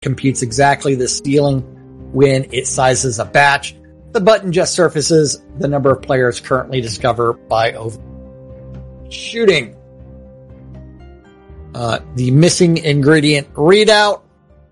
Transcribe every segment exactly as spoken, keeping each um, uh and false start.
computes exactly the ceiling when it sizes a batch. The button just surfaces the number of players currently discovered by overshooting. Uh, the missing ingredient readout.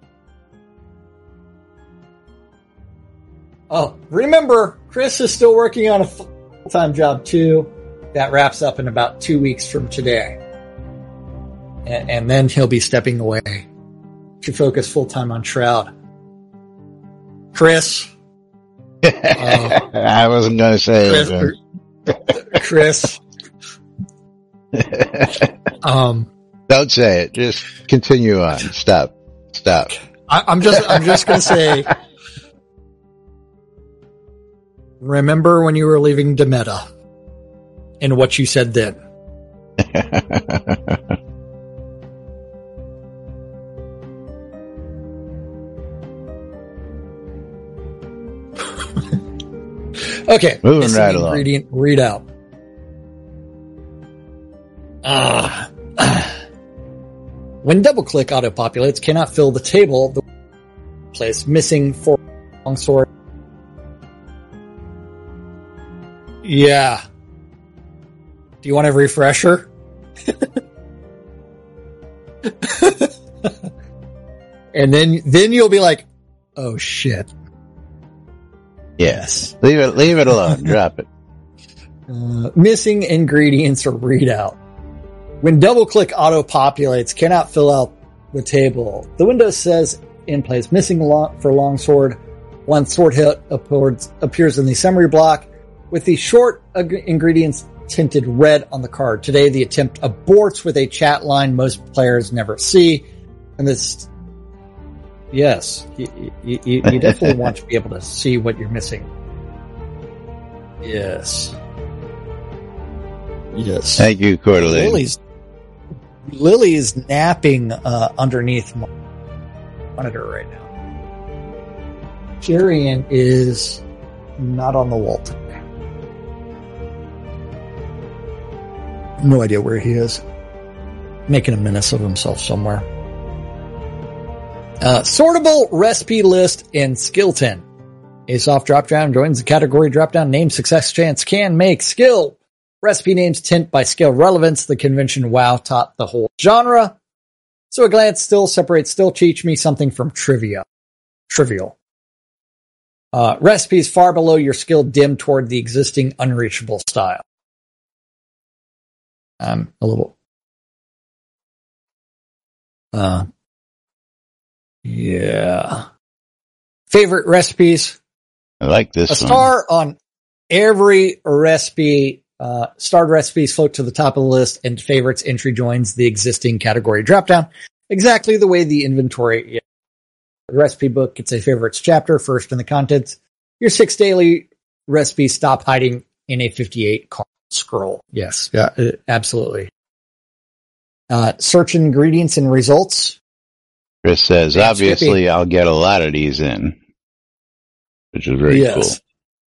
Oh, remember, Chris is still working on a full-time job too. That wraps up in about two weeks from today. And, and then he'll be stepping away to focus full-time on Shroud. Chris. uh, I wasn't going to say Chris. Chris. um, Don't say it. Just continue on. Stop. Stop. I, I'm just, I'm just going to say, remember when you were leaving Demeta and what you said then. Okay. Moving right along. Ingredient readout. Ah. Uh, when double-click auto-populates cannot fill the table, the place missing for longsword. Yeah. Do you want a refresher? And then, then you'll be like, oh shit. Yes. Leave it, leave it alone. Drop it. Uh, missing ingredients or readout. When double-click auto-populates cannot fill out the table, the window says in place missing long, for longsword. One sword hit appears, appears in the summary block with the short ag- ingredients tinted red on the card. Today, the attempt aborts with a chat line most players never see. And this, yes, you, you, you, you definitely want to be able to see what you're missing. Yes. Yes. Thank you, Coeur d'Alene. Lily's, Lily is napping uh, underneath my monitor right now. Jarian is not on the wall today. No idea where he is. Making a menace of himself somewhere. Uh, sortable recipe list in Skillton. A soft drop down joins the category drop down name success chance can make skill. Recipe names tint by skill relevance. The convention WoW taught the whole genre. So a glance still separates still teach me something from trivia. Trivial. Uh, recipes far below your skill dim toward the existing unreachable style. Um, a little. Uh, yeah. Favorite recipes. I like this A one. star on every recipe. Uh, starred recipes float to the top of the list, and favorites entry joins the existing category dropdown. Exactly the way the inventory. Yeah. The recipe book gets a favorites chapter first in the contents. Your six daily recipes stop hiding in a fifty-eight card scroll. Yes, yeah, uh, absolutely. Uh, search ingredients and results. Chris says, That's obviously, trippy. I'll get a lot of these in, which is very Yes. cool.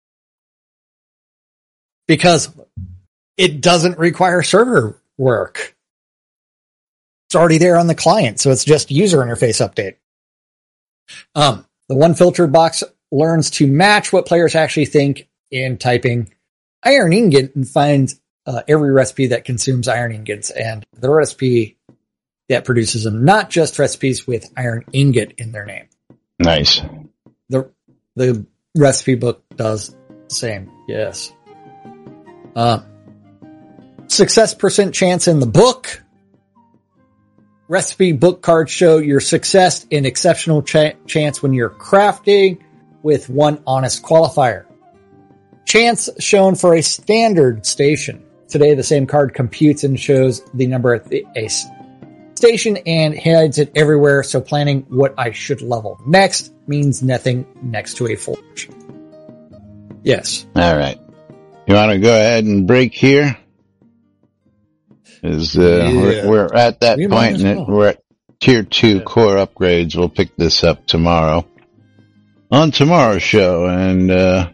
Because it doesn't require server work. It's already there on the client, so it's just user interface update. Um, the one filter box learns to match what players actually think in typing iron ingot and finds uh, every recipe that consumes iron ingots and the recipe that produces them, not just recipes with iron ingot in their name. Nice. The the recipe book does the same. Yes. Uh, success percent chance in the book. Recipe book cards show your success in exceptional ch- chance when you're crafting with one honest qualifier. Chance shown for a standard station. Today, the same card computes and shows the number at the, a station and hides it everywhere. So planning what I should level next means nothing next to a forge. Yes. All right. You want to go ahead and break here? Is uh, Yeah. we're, we're at that We might point, as and well. it, we're at tier two Yeah. core upgrades. We'll pick this up tomorrow on tomorrow's show. And uh,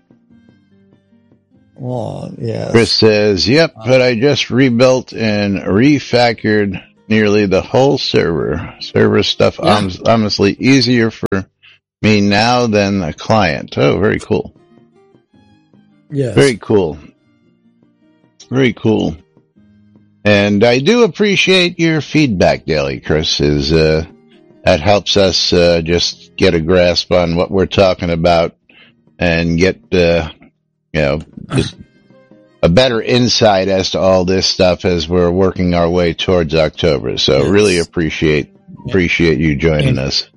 Well, yeah. Chris says, "Yep, but I just rebuilt and refactored nearly the whole server. Server stuff, Yeah. um, honestly, easier for me now than a client. Oh, very cool. Yes. Very cool. Very cool. And I do appreciate your feedback daily, Chris. Is uh, that helps us uh, just get a grasp on what we're talking about and get, uh, you know, just a better insight as to all this stuff as we're working our way towards October. So Yes. really appreciate appreciate you joining And- us.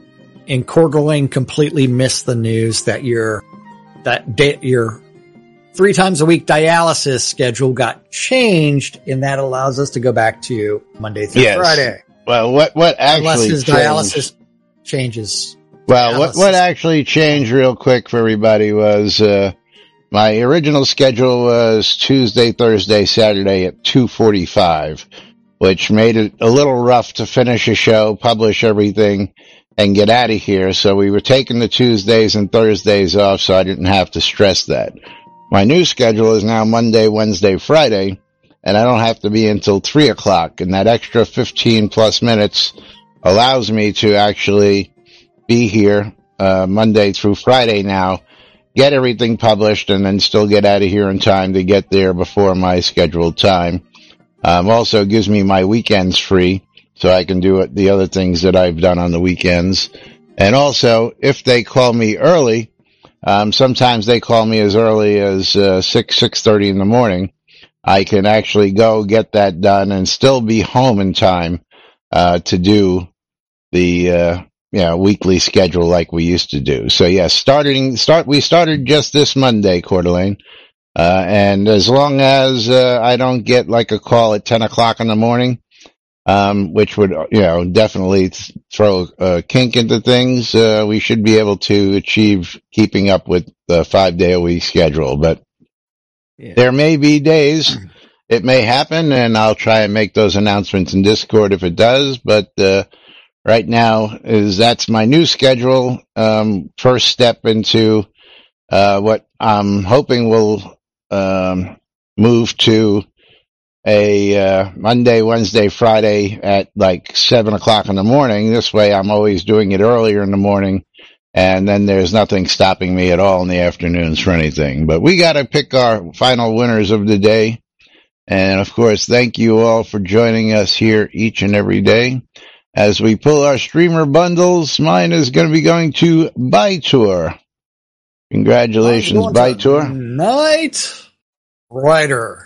And Coeur d'Alene completely missed the news that your that da- your three times a week dialysis schedule got changed, and that allows us to go back to Monday through Yes. Friday, Well, what what unless actually his changed? dialysis changes. Well, what, what dialysis. actually changed real quick for everybody was, uh, my original schedule was Tuesday, Thursday, Saturday at two forty-five, which made it a little rough to finish a show, publish everything, and get out of here. So we were taking the Tuesdays and Thursdays off so I didn't have to stress that. My new schedule is now Monday, Wednesday, Friday, and I don't have to be until three o'clock. And that extra fifteen plus minutes allows me to actually be here uh Monday through Friday now, get everything published, and then still get out of here in time to get there before my scheduled time. Um, also gives me my weekends free, so I can do it, the other things that I've done on the weekends. And also, if they call me early, um, sometimes they call me as early as uh, six, six thirty in the morning. I can actually go get that done and still be home in time uh, to do the uh, you know, weekly schedule like we used to do. So yes, starting start we started just this Monday, Coeur d'Alene. Uh, and as long as uh, I don't get like a call at ten o'clock in the morning, um, which would, you know, definitely th- throw a kink into things, uh, we should be able to achieve keeping up with the five day a week schedule. But Yeah. there may be days it may happen, and I'll try and make those announcements in Discord if it does. But uh, right now is that's my new schedule. Um, first step into uh, what I'm hoping will um, move to a uh, Monday, Wednesday, Friday at like seven o'clock in the morning. This way, I'm always doing it earlier in the morning, and then there's nothing stopping me at all in the afternoons for anything. But we got to pick our final winners of the day. And of course, thank you all for joining us here each and every day. As we pull our streamer bundles, mine is going to be going to Bytor. Congratulations, I'm going to Bytor. Night Rider.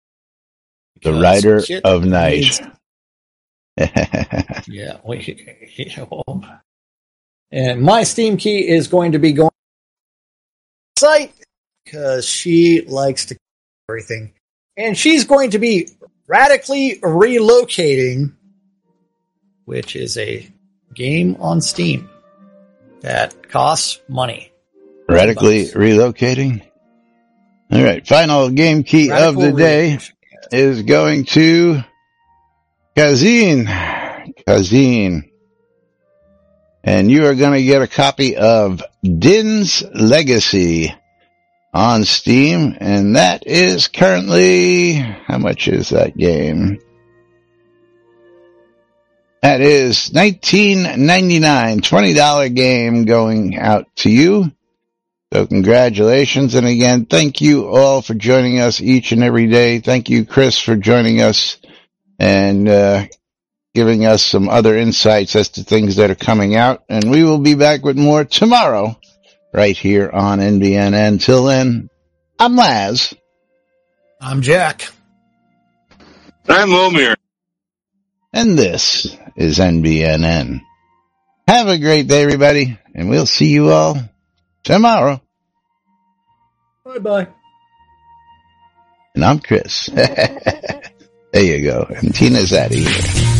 The Because Rider shit of Night. needs- Yeah. We, yeah, well, and my Steam key is going to be going to the site because she likes to everything. And she's going to be radically relocating, which is a game on Steam that costs money. Radically Bucks. relocating. All right. Final game key Radical of the day relocation. is going to Kazin. Kazin. And you are going to get a copy of Din's Legacy on Steam. And that is currently, how much is that game? That is nineteen ninety-nine dollars, twenty dollars game going out to you. So congratulations. And again, thank you all for joining us each and every day. Thank you, Chris, for joining us and uh, giving us some other insights as to things that are coming out. And we will be back with more tomorrow right here on N B N N. Till then, I'm Laz. I'm Jack. I'm Omir. And this is N B N N. Have a great day, everybody. And we'll see you all tomorrow. Bye-bye. And I'm Chris. There you go. And Tina's out of here.